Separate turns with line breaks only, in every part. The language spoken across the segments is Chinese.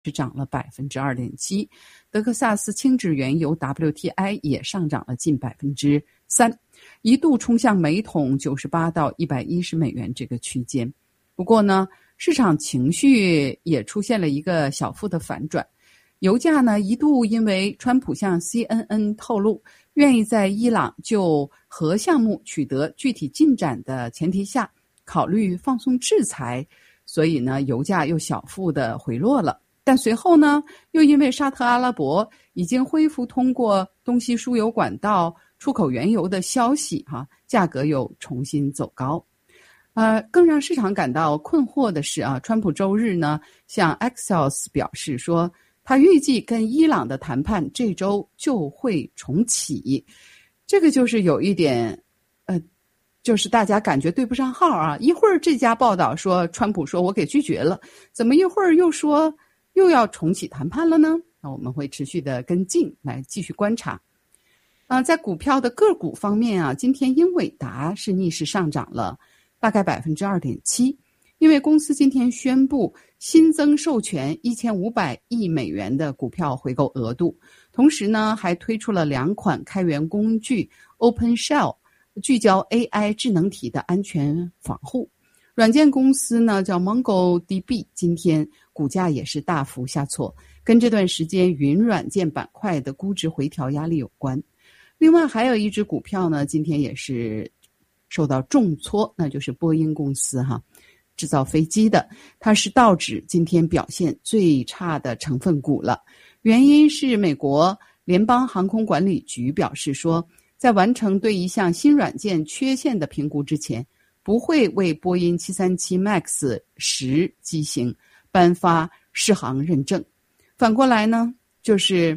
是涨了 2.7%， 德克萨斯轻质原油 WTI 也上涨了近 3%， 一度冲向每桶98到110美元这个区间。不过呢，市场情绪也出现了一个小幅的反转，油价呢一度因为川普向 CNN 透露愿意在伊朗就核项目取得具体进展的前提下考虑放松制裁，所以呢油价又小幅的回落了。但随后呢，又因为沙特阿拉伯已经恢复通过东西输油管道出口原油的消息，价格又重新走高。更让市场感到困惑的是川普周日呢向 Axios 表示说，他预计跟伊朗的谈判这周就会重启。这个就是有一点就是大家感觉对不上号一会儿这家报道说川普说我给拒绝了，怎么一会儿又说又要重启谈判了呢？那我们会持续的跟进来继续观察。在股票的个股方面今天英伟达是逆势上涨了大概 2.7%， 因为公司今天宣布新增授权1500亿美元的股票回购额度，同时呢还推出了2款开源工具 OpenShell， 聚焦 AI 智能体的安全防护。软件公司呢叫 MongoDB， 今天股价也是大幅下挫，跟这段时间云软件板块的估值回调压力有关。另外还有一只股票呢今天也是受到重挫，那就是波音公司制造飞机的，它是道指今天表现最差的成分股了。原因是美国联邦航空管理局表示说，在完成对一项新软件缺陷的评估之前，不会为波音737 MAX 10机型颁发适航认证。反过来呢，就是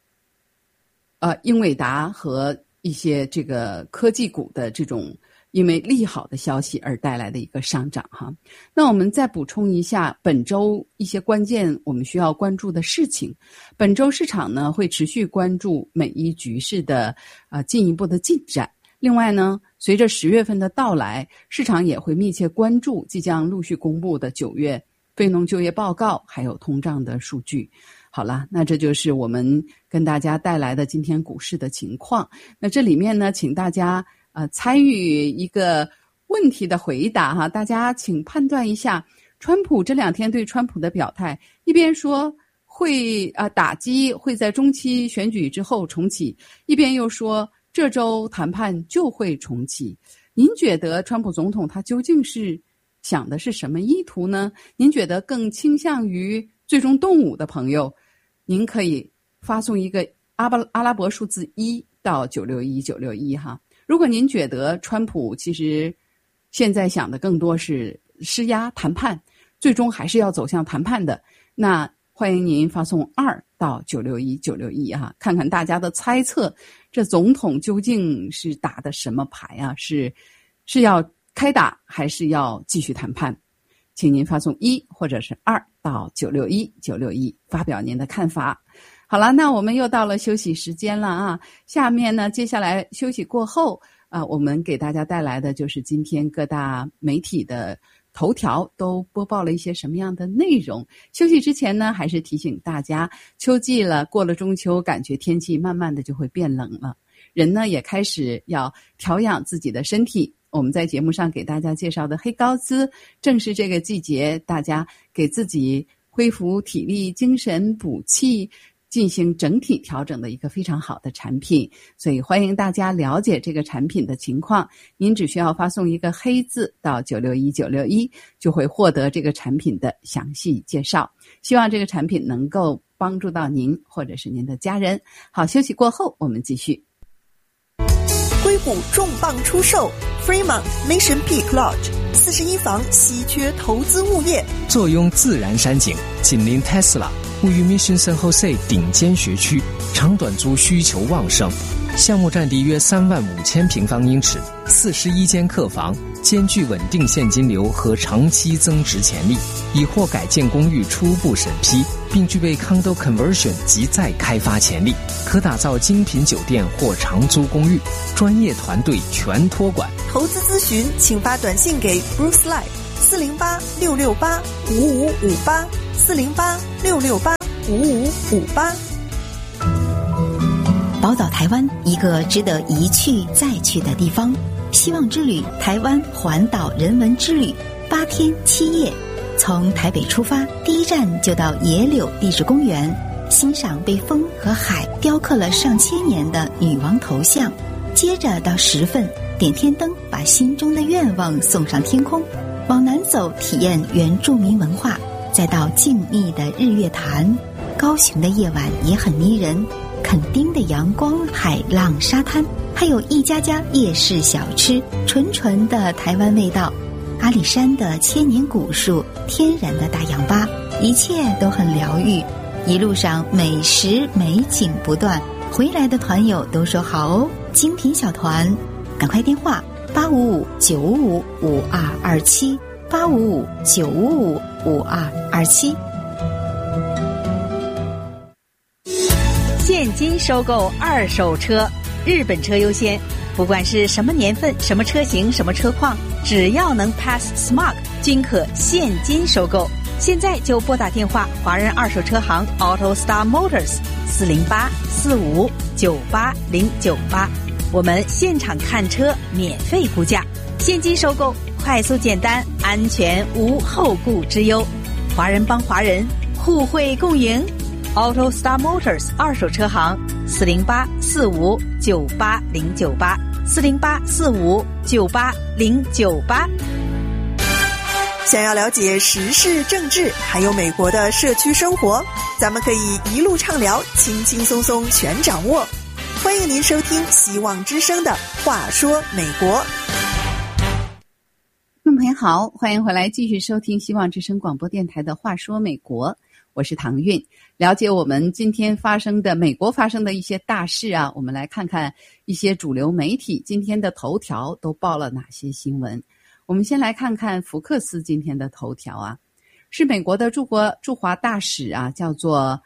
英伟达和一些这个科技股的这种因为利好的消息而带来的一个上涨那我们再补充一下本周一些关键我们需要关注的事情。本周市场呢会持续关注美伊局势的进一步的进展。另外呢，随着10月份的到来，市场也会密切关注即将陆续公布的9月非农就业报告还有通胀的数据。好了，那这就是我们跟大家带来的今天股市的情况。那这里面呢，请大家参与一个问题的回答大家请判断一下，川普这2天对川普的表态，一边说会打击会在中期选举之后重启，一边又说这周谈判就会重启。您觉得川普总统他究竟是想的是什么意图呢？您觉得更倾向于最终动武的朋友，您可以发送一个阿拉伯数字1到961961如果您觉得川普其实现在想的更多是施压谈判，最终还是要走向谈判的，那欢迎您发送2到961961看看大家的猜测，这总统究竟是打的什么牌是要开打还是要继续谈判？请您发送1或者是2到961961发表您的看法。好了，那我们又到了休息时间了下面呢，接下来休息过后我们给大家带来的就是今天各大媒体的头条都播报了一些什么样的内容。休息之前呢，还是提醒大家，秋季了，过了中秋，感觉天气慢慢的就会变冷了，人呢也开始要调养自己的身体。我们在节目上给大家介绍的黑高兹，正是这个季节大家给自己恢复体力、精神、补气进行整体调整的一个非常好的产品，所以欢迎大家了解这个产品的情况。您只需要发送一个黑字到961961，就会获得这个产品的详细介绍。希望这个产品能够帮助到您或者是您的家人。好，休息过后我们继续。
硅谷重磅出售 Fremont Mission Peak Lodge 41房稀缺投资物业，
坐拥自然山景，紧邻 Tesla， 位于 Mission San Jose 顶尖学区，长短租需求旺盛。项目占地约35000平方英尺，41间客房，兼具稳定现金流和长期增值潜力，已获改建公寓初步审批，并具备 Condo Conversion 及再开发潜力，可打造精品酒店或长租公寓，专业团队全托管。
投资咨询请发短信给 Bruce Lai 408-668-5558 408-668-5558。
宝岛台湾，一个值得一去再去的地方。希望之旅台湾环岛人文之旅，8天7夜，从台北出发，第一站就到野柳地质公园，欣赏被风和海雕刻了上千年的女王头像。接着到10份，点天灯，把心中的愿望送上天空。往南走，体验原住民文化，再到静谧的日月潭。高雄的夜晚也很迷人，垦丁的阳光、海浪、沙滩，还有一家家夜市小吃，纯纯的台湾味道。阿里山的千年古树，天然的大氧吧，一切都很疗愈。一路上美食美景不断，回来的团友都说好哦，精品小团，赶快电话855-955-5227，855-955-5227。
现金收购二手车，日本车优先，不管是什么年份、什么车型、什么车况，只要能 pass SMART， 均可现金收购。现在就拨打电话，华人二手车行 AutoStar Motors 408-4598098，我们现场看车免费估价，现金收购，快速简单，安全无后顾之忧。华人帮华人，互惠共赢。AutoStar Motors 二手车行408-4598098，408-4598098。
想要了解时事政治还有美国的社区生活，咱们可以一路畅聊，轻轻松松全掌握。欢迎您收听希望之声的话说美国。
众朋友好，欢迎回来继续收听希望之声广播电台的话说美国，我是唐韵。了解我们今天美国发生的一些大事啊，我们来看看一些主流媒体今天的头条都报了哪些新闻。我们先来看看福克斯今天的头条啊，是美国的驻华大使啊，叫做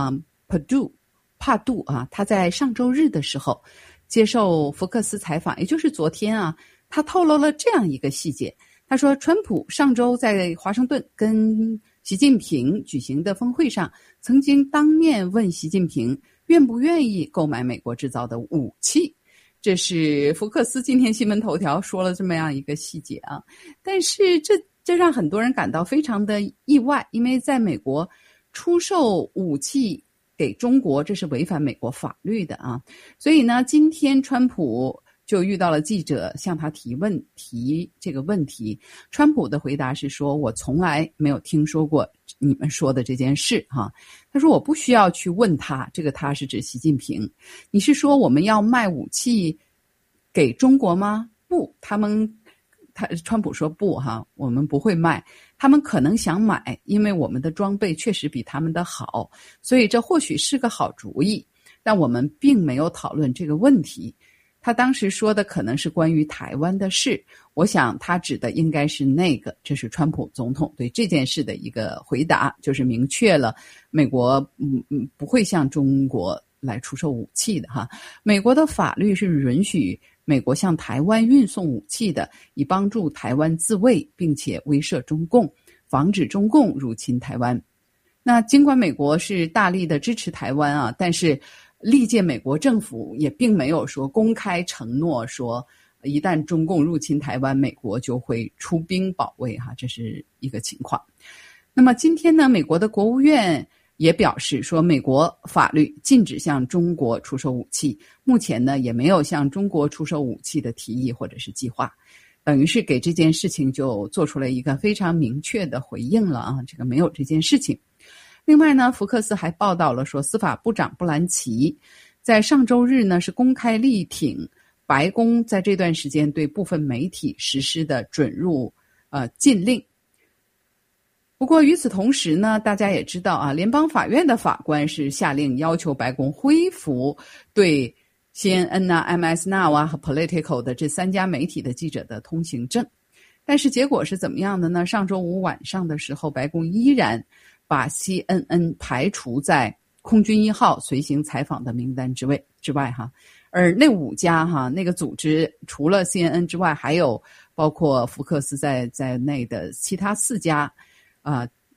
帕杜啊，他在上周日的时候接受福克斯采访，也就是昨天啊，他透露了这样一个细节。他说，川普上周在华盛顿跟习近平举行的峰会上，曾经当面问习近平愿不愿意购买美国制造的武器。这是福克斯今天新闻头条说了这么样一个细节啊，但是这让很多人感到非常的意外，因为在美国出售武器给中国，这是违反美国法律的啊。所以呢，今天川普就遇到了记者向他提这个问题。川普的回答是说，我从来没有听说过你们说的这件事哈。他说我不需要去问他，这个他是指习近平。你是说我们要卖武器给中国吗？不，川普说不哈，我们不会卖。他们可能想买，因为我们的装备确实比他们的好，所以这或许是个好主意，但我们并没有讨论这个问题。他当时说的可能是关于台湾的事，我想他指的应该是那个，这是川普总统对这件事的一个回答，就是明确了美国不会向中国来出售武器的哈。美国的法律是允许美国向台湾运送武器的，以帮助台湾自卫，并且威慑中共，防止中共入侵台湾。那尽管美国是大力的支持台湾啊，但是历届美国政府也并没有说公开承诺说一旦中共入侵台湾，美国就会出兵保卫哈，这是一个情况。那么今天呢，美国的国务院也表示说，美国法律禁止向中国出售武器，目前呢也没有向中国出售武器的提议或者是计划，等于是给这件事情就做出了一个非常明确的回应了啊，这个没有这件事情。另外呢，福克斯还报道了说，司法部长布兰奇在上周日呢是公开力挺白宫在这段时间对部分媒体实施的准入禁令。不过与此同时呢，大家也知道啊，联邦法院的法官是下令要求白宫恢复对 CNN 啊、MS Now 啊和 Politico 的这3家媒体的记者的通行证。但是结果是怎么样的呢？上周五晚上的时候，白宫依然把 CNN 排除在空军1号随行采访的名单之外哈，而那5家哈，那个组织除了 CNN 之外，还有包括福克斯在内的其他4家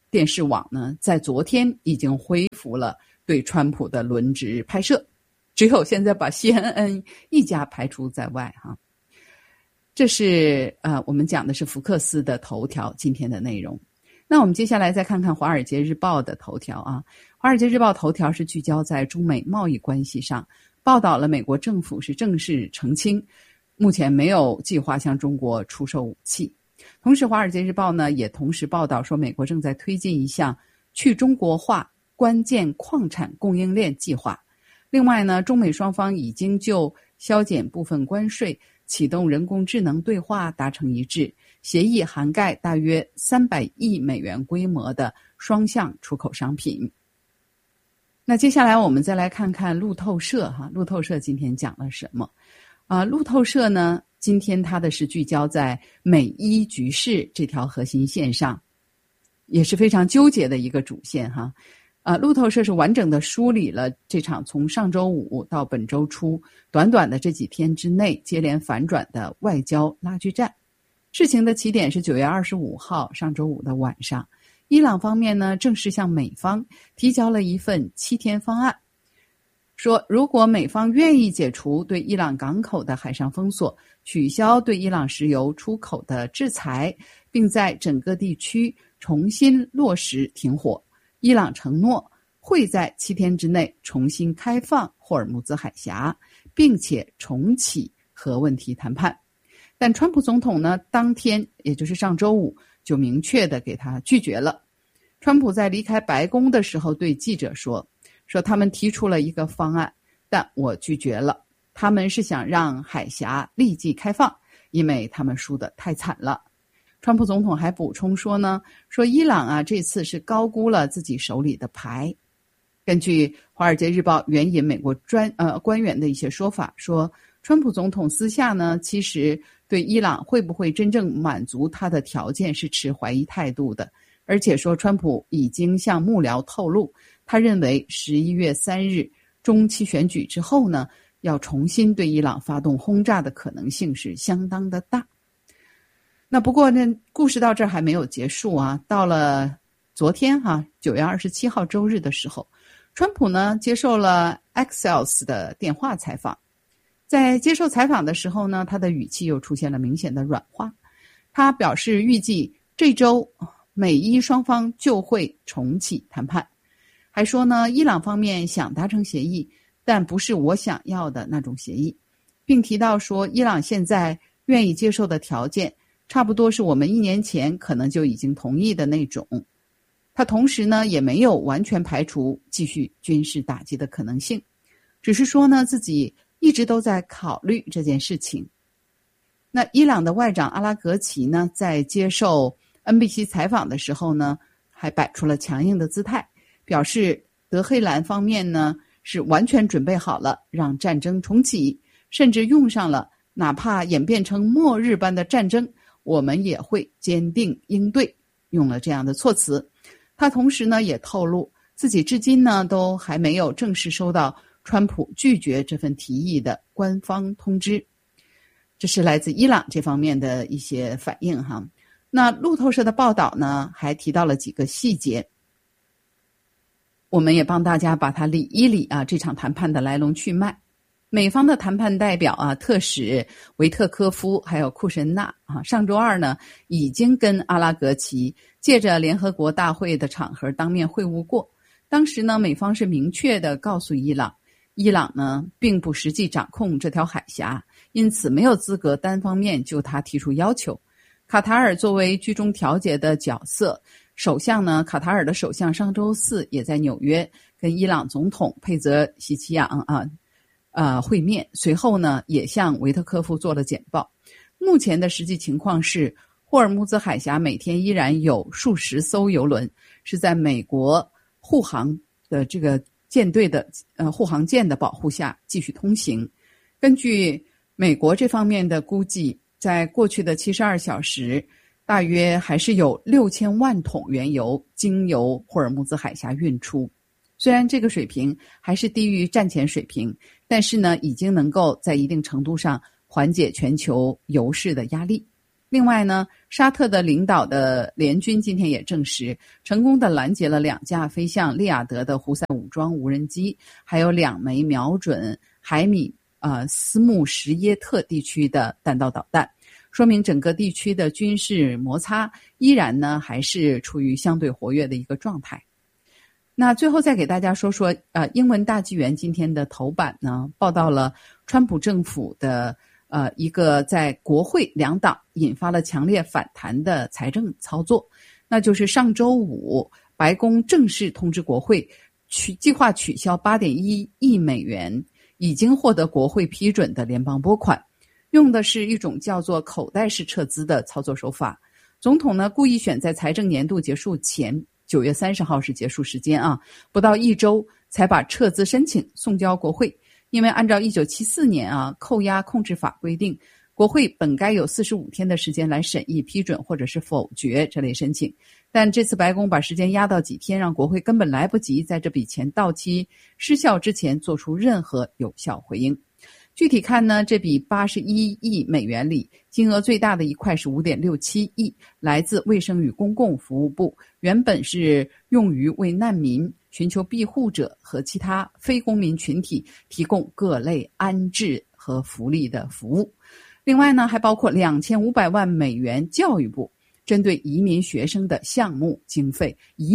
电视网呢，在昨天已经恢复了对川普的轮值拍摄，只有现在把 CNN 一家排除在外哈。这是我们讲的是福克斯的头条今天的内容。那我们接下来再看看《华尔街日报》的头条啊，《华尔街日报》头条是聚焦在中美贸易关系上，报道了美国政府是正式澄清，目前没有计划向中国出售武器。同时，《华尔街日报》呢也同时报道说，美国正在推进一项去中国化关键矿产供应链计划。另外呢，中美双方已经就削减部分关税、启动人工智能对话达成一致，协议涵盖大约300亿美元规模的双向出口商品。那接下来我们再来看看路透社哈，路透社今天讲了什么？路透社呢，今天它的是聚焦在美伊局势这条核心线上，也是非常纠结的一个主线哈。路透社是完整的梳理了这场从上周五到本周初短短的这几天之内接连反转的外交拉锯战。事情的起点是9月25号上周五的晚上，伊朗方面呢正式向美方提交了一份7天方案，说如果美方愿意解除对伊朗港口的海上封锁，取消对伊朗石油出口的制裁，并在整个地区重新落实停火，伊朗承诺会在7天之内重新开放霍尔木兹海峡，并且重启核问题谈判。但川普总统呢，当天也就是上周五就明确的给他拒绝了。川普在离开白宫的时候对记者说他们提出了一个方案，但我拒绝了。他们是想让海峡立即开放，因为他们输得太惨了。川普总统还补充说伊朗这次是高估了自己手里的牌。根据《华尔街日报》援引美国官员的一些说法，说川普总统私下呢，其实对伊朗会不会真正满足他的条件是持怀疑态度的，而且说川普已经向幕僚透露，他认为11月3日中期选举之后呢，要重新对伊朗发动轰炸的可能性是相当的大。那不过呢，故事到这儿还没有结束啊。到了昨天9月27号周日的时候，川普呢接受了 Axios 的电话采访。在接受采访的时候呢，他的语气又出现了明显的软化。他表示预计这周美伊双方就会重启谈判，还说呢，伊朗方面想达成协议，但不是我想要的那种协议，并提到说伊朗现在愿意接受的条件差不多是我们1年前可能就已经同意的那种。他同时呢也没有完全排除继续军事打击的可能性，只是说呢自己一直都在考虑这件事情。那伊朗的外长阿拉格齐呢，在接受 NBC 采访的时候呢，还摆出了强硬的姿态，表示德黑兰方面呢是完全准备好了让战争重启，甚至用上了哪怕演变成末日般的战争，我们也会坚定应对，用了这样的措辞。他同时呢也透露，自己至今呢都还没有正式收到川普拒绝这份提议的官方通知。这是来自伊朗这方面的一些反应哈。那路透社的报道呢还提到了几个细节，我们也帮大家把它理一理这场谈判的来龙去脉。美方的谈判代表特使维特科夫还有库什纳上周二呢已经跟阿拉格齐借着联合国大会的场合当面会晤过。当时呢美方是明确地告诉伊朗呢并不实际掌控这条海峡，因此没有资格单方面就他提出要求。卡塔尔作为居中调解的角色，卡塔尔的首相上周四也在纽约跟伊朗总统佩泽希奇扬会面，随后呢也向维特科夫做了简报。目前的实际情况是，霍尔木兹海峡每天依然有数十艘油轮是在美国护航的这个舰队的护航舰的保护下继续通行。根据美国这方面的估计，在过去的72小时，大约还是有6000万桶原油经由霍尔木兹海峡运出。虽然这个水平还是低于战前水平，但是呢，已经能够在一定程度上缓解全球油市的压力。 另外呢，沙特的领导的联军今天也证实，成功的拦截了2架飞向利雅得的胡塞武装无人机，还有2枚瞄准海米斯穆什耶特地区的弹道导弹，说明整个地区的军事摩擦依然呢还是处于相对活跃的一个状态。那最后再给大家说说英文大纪元今天的头版呢，报道了川普政府的一个在国会2党引发了强烈反弹的财政操作，那就是上周五白宫正式通知国会计划取消8.1亿美元已经获得国会批准的联邦拨款，用的是一种叫做口袋式撤资的操作手法。总统呢故意选在财政年度结束前9月30号是结束时间不到1周才把撤资申请送交国会。因为按照1974年扣押控制法规定，国会本该有45天的时间来审议、批准或者是否决这类申请，但这次白宫把时间压到几天，让国会根本来不及在这笔钱到期失效之前做出任何有效回应。具体看呢，这笔81亿美元里，金额最大的一块是 5.67 亿，来自卫生与公共服务部，原本是用于为难民、寻求庇护者和其他非公民群体提供各类安置和福利的服务。另外呢，还包括2500万美元教育部针对移民学生的项目经费，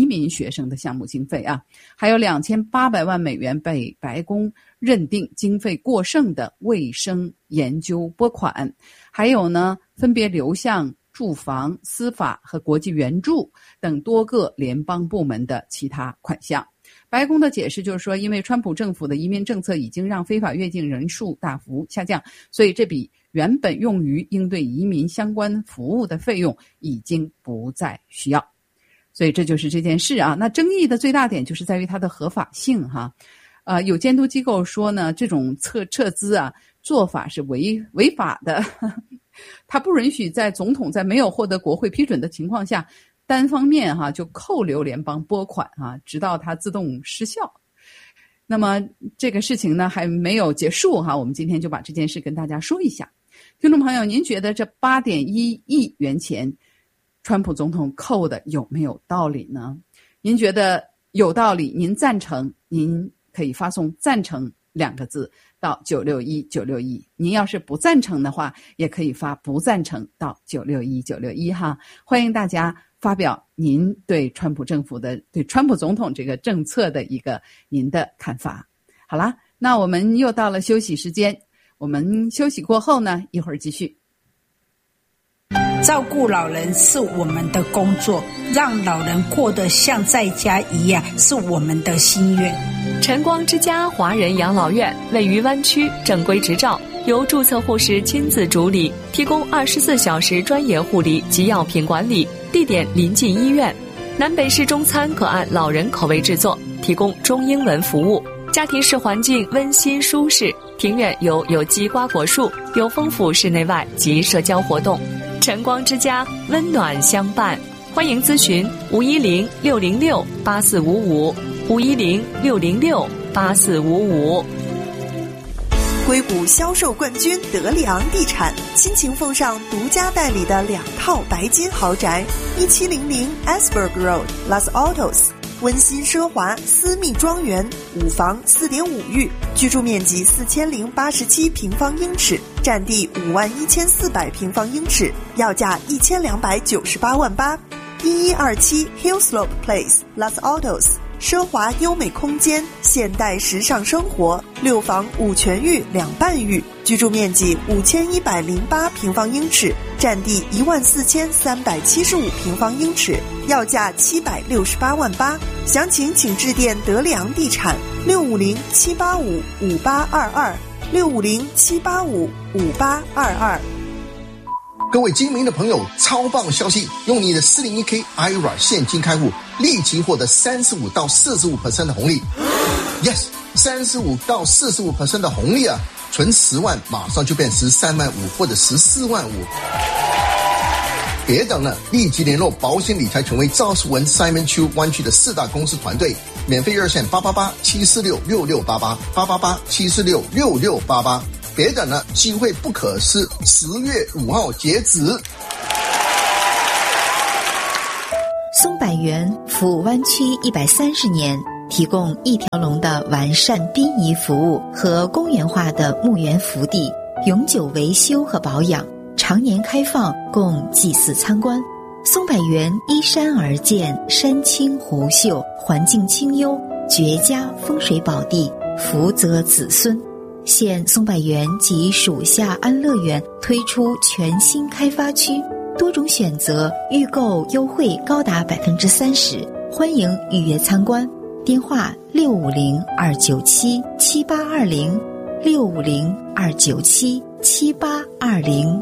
还有2800万美元被白宫认定经费过剩的卫生研究拨款，还有呢，分别流向住房、司法和国际援助等多个联邦部门的其他款项。白宫的解释就是说，因为川普政府的移民政策已经让非法越境人数大幅下降，所以这笔原本用于应对移民相关服务的费用已经不再需要。所以这就是这件事那争议的最大点就是在于它的合法性有监督机构说呢，这种撤资做法是违法的它不允许在总统在没有获得国会批准的情况下单方面就扣留联邦拨款直到它自动失效。那么这个事情呢还没有结束我们今天就把这件事跟大家说一下。听众朋友，您觉得这8.1亿元钱川普总统扣的有没有道理呢？您觉得有道理，您赞成，您可以发送赞成2个字到961961，您要是不赞成的话也可以发不赞成到961961欢迎大家发表您对川普政府的对川普总统这个政策的一个您的看法。好啦，那我们又到了休息时间，我们休息过后呢，一会儿继续。
照顾老人是我们的工作，让老人过得像在家一样是我们的心愿。
晨光之家华人养老院位于湾区，正规执照，由注册护士亲自主理，提供24小时专业护理及药品管理，地点临近医院。南北式中餐可按老人口味制作，提供中英文服务。家庭式环境温馨舒适，庭院有机瓜果树，有丰富室内外及社交活动。晨光之家温暖相伴，欢迎咨询510-606-8455，510-606-8455。
硅谷销售冠军德里昂地产倾情奉上独家代理的2套白金豪宅，1700 Asberg Road Los Altos， 温馨奢华私密庄园，5房4.5浴，居住面积4087平方英尺，占地51400平方英尺，要价1298万8。1127 Hillslope Place Los Altos， 奢华优美空间，现代时尚生活，6房5全浴2半浴，居住面积5108平方英尺，占地14375平方英尺，要价768万8。详情请致电德里昂地产650-785-5822，650-785-5822。
各位精明的朋友，超棒消息！用你的401k IRA 现金开户，立即获得35到45% 的红利。Yes， 35到45% 的红利存10万马上就变13万5或者14万5。别等了，立即联络保险理财权威赵世文 Simon Chu 湾区的4大公司团队，免费热线888-746-6688，888-746-6688。别等了，机会不可失，10月5号截止。
百元服务湾区130年，提供一条龙的完善殡仪服务和公园化的墓园福地，永久维修和保养，常年开放供祭祀参观。松柏园依山而建，山清湖秀，环境清幽，绝佳风水宝地，福泽子孙。现松柏园及属下安乐园推出全新开发区，多种选择，预购优惠高达30%，欢迎预约参观。电话650-297-7820 650-297-7820。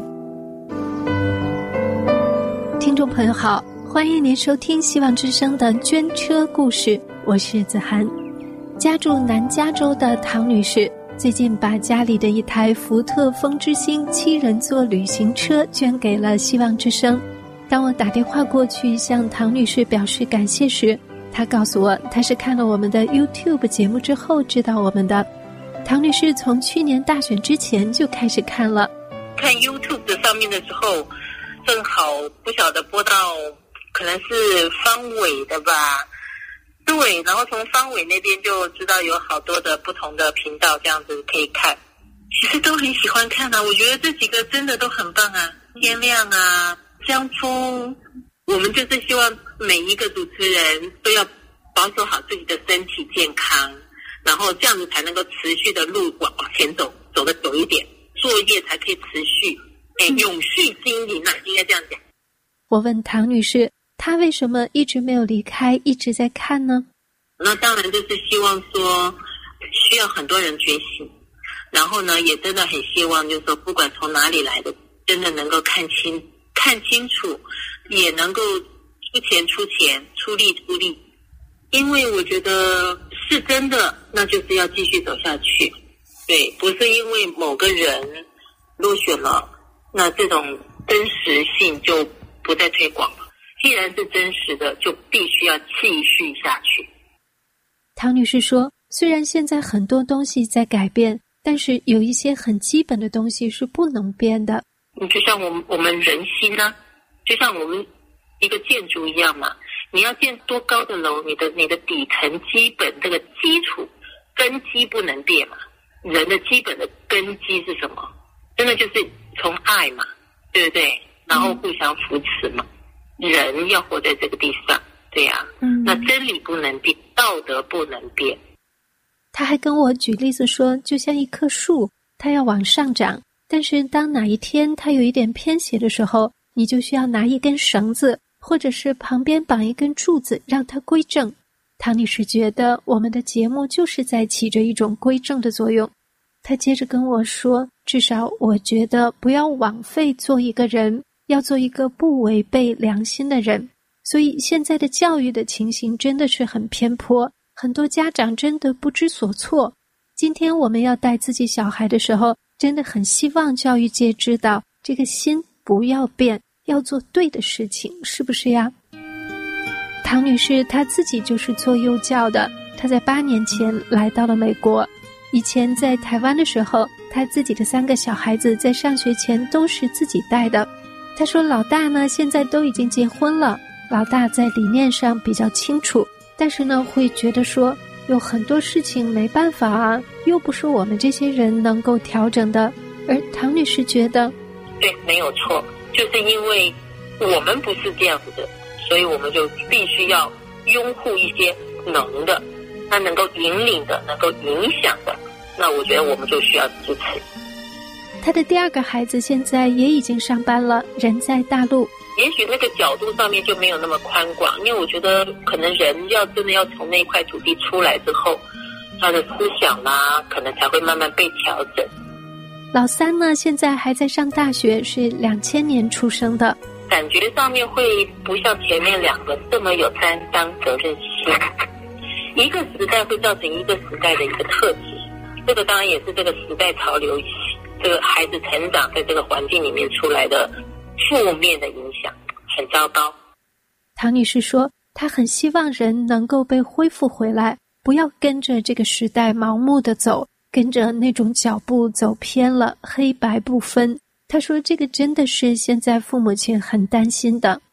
听众朋友好，欢迎您收听希望之声的捐车故事，我是子涵。家住南加州的唐女士最近把家里的一台福特风之星7人座旅行车捐给了希望之声。当我打电话过去向唐女士表示感谢时，她告诉我她是看了我们的 YouTube 节目之后知道我们的。唐女士从去年大选之前就开始看了，
看 YouTube 的上面的时候，正好不晓得播到可能是方伟的吧，对，然后从方伟那边就知道有好多的不同的频道这样子可以看，其实都很喜欢看啊，我觉得这几个真的都很棒啊，天亮啊，江峰，我们就是希望每一个主持人都要保守好自己的身体健康，然后这样子才能够持续的路往前走，走得久一点，作业才可以持续，永续经营啊，应该这样讲。
我问唐女士，她为什么一直没有离开，一直在看呢？
那当然就是希望说需要很多人觉醒，然后呢也真的很希望就是说不管从哪里来的真的能够看清楚，也能够出钱出钱，出力出力，因为我觉得是真的，那就是要继续走下去。对，不是因为某个人落选了，那这种真实性就不再推广了。既然是真实的，就必须要继续下去。
唐女士说，虽然现在很多东西在改变，但是有一些很基本的东西是不能变的。
就像我们人心呢，就像我们一个建筑一样嘛，你要建多高的楼，你的底层基本这个基础根基不能变嘛。人的基本的根基是什么？真的就是从爱嘛，对不对？然后互相扶持嘛。人要活在这个地上，对呀，那真理不能变，道德不能变。
他还跟我举例子说，就像一棵树，它要往上长，但是当哪一天它有一点偏斜的时候，你就需要拿一根绳子，或者是旁边绑一根柱子，让它归正。唐女士觉得我们的节目就是在起着一种归正的作用。她接着跟我说，至少我觉得不要枉费做一个人，要做一个不违背良心的人。所以现在的教育的情形真的是很偏颇，很多家长真的不知所措。今天我们要带自己小孩的时候，真的很希望教育界知道这个心不要变，要做对的事情，是不是呀？唐女士她自己就是做幼教的，她在8年前来到了美国。以前在台湾的时候，她自己的3个小孩子在上学前都是自己带的。她说老大呢现在都已经结婚了，老大在理念上比较清楚，但是呢会觉得说有很多事情没办法啊，又不是我们这些人能够调整的。而唐女士觉得
对，没有错，就是因为我们不是这样子的，所以我们就必须要拥护一些能的，他能够引领的，能够影响的，那我觉得我们就需要支持。
他的第2个孩子现在也已经上班了，人在大陆。
也许那个角度上面就没有那么宽广，因为我觉得可能人要真的要从那块土地出来之后，他的思想啦，可能才会慢慢被调整。
老3呢，现在还在上大学，是2000年出生的。
感觉上面会不像前面2个这么有担当责任心。一个时代会造成一个时代的一个特质，这个当然也是这个时代潮流，这个孩子成长在这个环境里面出来的负面的影响，很糟糕。
唐女士说，她很希望人能够被恢复回来，不要跟着这个时代盲目的走，跟着那种脚步走偏了，黑白不分。她说这个真的是现在父母亲很担心的。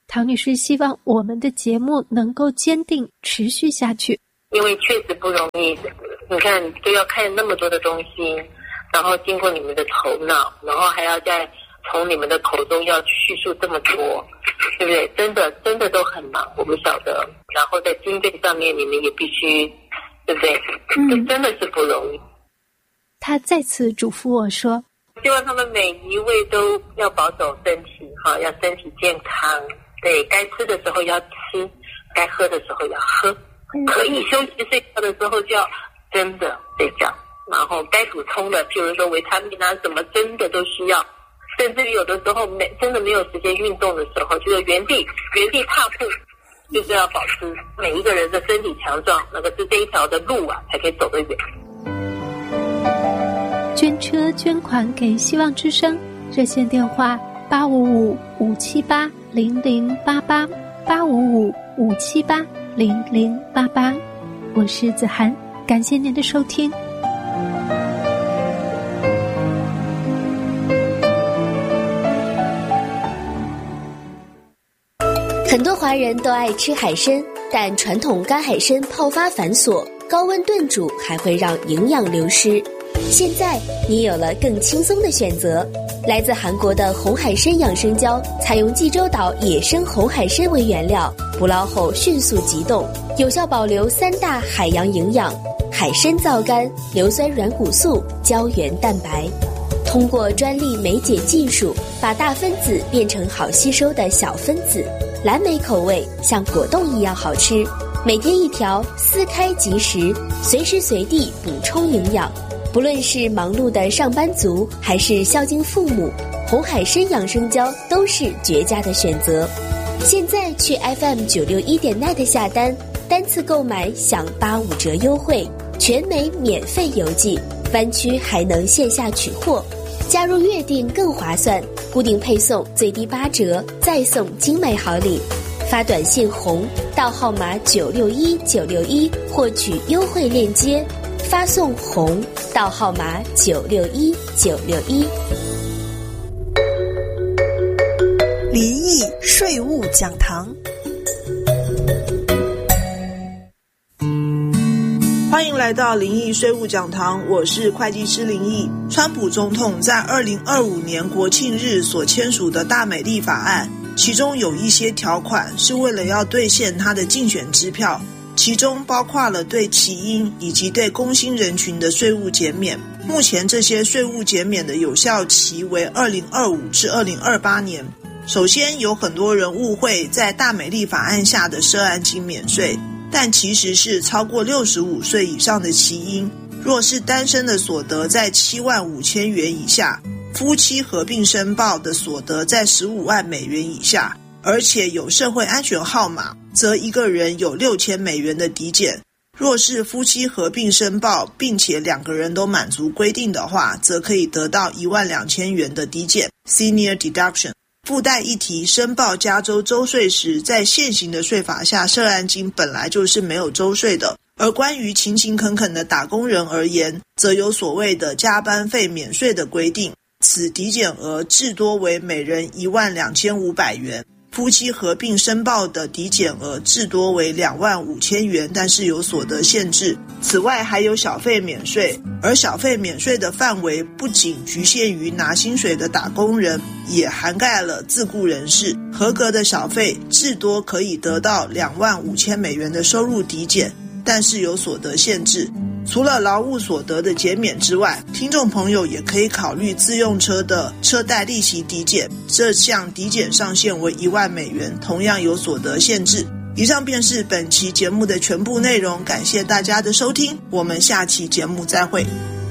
唐女士希望我们的节目能够坚定持续下去，
因为确实不容易。你看都要看那么多的东西，然后经过你们的头脑，然后还要再从你们的口中要叙述这么多，对不对？真的都很忙，我们晓得。然后在经费上面你们也必须，对不对？这真的是不容易。
他再次嘱咐我说，
希望他们每一位都要保守身体哈，要身体健康。对，该吃的时候要吃，该喝的时候要喝，可以休息睡觉的时候就要真的睡觉。然后该补充的，譬如说维他命啊什么，真的都需要。甚至于有的时候真的没有时间运动的时候，就是原地踏步，就是要保持每一个人的身体强壮，那个是这一条的路啊，才可以走得远。
捐车捐款给希望之声，热线电话855-578-0088 855-578-0088。我是子涵，感谢您的收听。
很多华人都爱吃海参，但传统干海参泡发繁琐，高温炖煮还会让营养流失。现在你有了更轻松的选择，来自韩国的红海参养生胶，采用济州岛野生红海参为原料，捕捞后迅速急冻，有效保留3大海洋营养：海参皂苷、硫酸软骨素、胶原蛋白。通过专利酶解技术，把大分子变成好吸收的小分子，蓝莓口味像果冻一样好吃。每天1条，撕开即食，随时随地补充营养。不论是忙碌的上班族，还是孝敬父母，红海参养生胶都是绝佳的选择。现在去 FM961.net 下单，单次购买享85折优惠，全美免费邮寄，湾区还能线下取货。加入月订更划算，固定配送最低8折，再送精美好礼。发短信红到号码961961获取优惠链接，发送红到号码961961。
林毅税务讲堂，
欢迎来到林毅税务讲堂，我是会计师林毅。川普总统在2025年国庆日所签署的大美立法案，其中有一些条款是为了要兑现他的竞选支票，其中包括了对起因以及对工薪人群的税务减免。目前这些税务减免的有效期为2025至2028年。首先有很多人误会在大美立法案下的涉案金免税，但其实是超过65岁以上的起因，若是单身的所得在75000元以下，夫妻合并申报的所得在15万美元以下，而且有社会安全号码，则一个人有6000美元的抵减。若是夫妻合并申报，并且2个人都满足规定的话，则可以得到12000元的抵减 Senior Deduction。附带一提，申报加州州税时，在现行的税法下，涉案金本来就是没有州税的。而关于勤勤恳恳的打工人而言，则有所谓的加班费免税的规定，此抵减额至多为每人12500元。夫妻合并申报的抵减额至多为25000元，但是有所得限制。此外还有小费免税，而小费免税的范围不仅局限于拿薪水的打工人，也涵盖了自雇人士。合格的小费至多可以得到25000美元的收入抵减，但是有所得限制。除了劳务所得的减免之外，听众朋友也可以考虑自用车的车贷利息抵减，这项抵减上限为1万美元，同样有所得限制。以上便是本期节目的全部内容，感谢大家的收听，我们下期节目再会。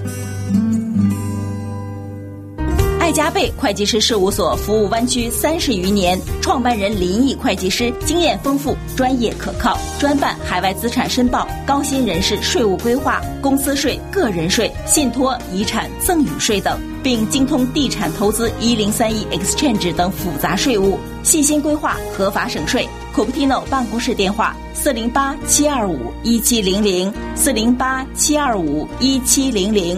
爱加倍会计师事务所服务湾区30余年，创办人林毅会计师经验丰富，专业可靠，专办海外资产申报、高薪人士税务规划、公司税、个人税、信托、遗产、赠与税等，并精通地产投资1031 Exchange 等复杂税务，细心规划合法省税。Cupertino 办公室电话408-725-1700 408-725-1700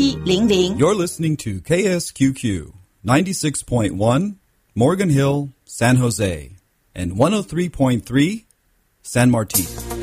725-1700.
You're listening to KSQQ 96.1 Morgan Hill, San Jose, and 103.3 San Martin.